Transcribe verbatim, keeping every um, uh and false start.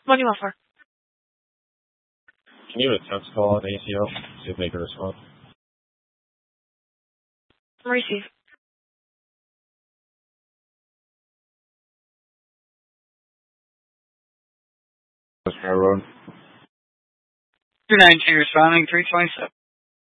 What do you want for? Can you attempt to call an A C L? See if they can respond. Receive. Railroad. two nineteen responding, three twenty-seven.